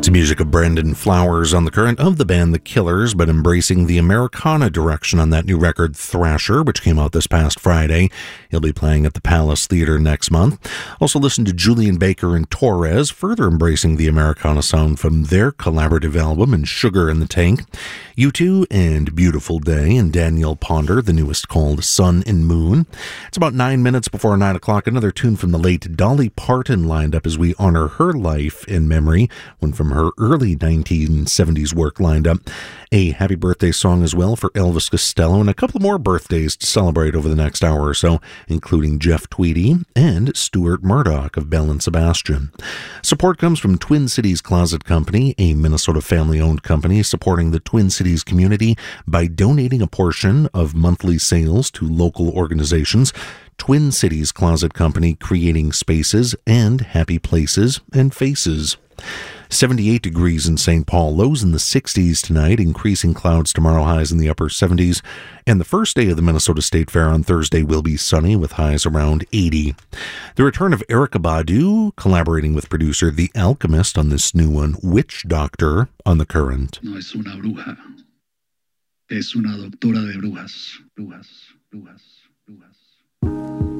It's music of Brandon Flowers on the Current of the band The Killers, but embracing the Americana direction on that new record Thrasher, which came out this past Friday. He'll be playing at the Palace Theater next month. Also listen to Julian Baker and Torres, further embracing the Americana sound from their collaborative album and Sugar in the Tank. U2 and Beautiful Day, and Daniel Ponder, the newest, called Sun and Moon. It's about 9 minutes before 9 o'clock. Another tune from the late Dolly Parton lined up as we honor her life in memory, one from her early 1970s work lined up. A happy birthday song as well for Elvis Costello, and a couple more birthdays to celebrate over the next hour or so, including Jeff Tweedy and Stuart Murdoch of Belle and Sebastian. Support comes from Twin Cities Closet Company, a Minnesota family-owned company supporting the Twin Cities community by donating a portion of monthly sales to local organizations. Twin Cities Closet Company, creating spaces and happy places and faces. 78 degrees in St. Paul, lows in the 60s tonight, increasing clouds tomorrow, highs in the upper 70s. And the first day of the Minnesota State Fair on Thursday will be sunny with highs around 80. The return of Erykah Badu, collaborating with producer The Alchemist on this new one, Witch Doctor, on the Current. No es una bruja, es una doctora de brujas, brujas, brujas.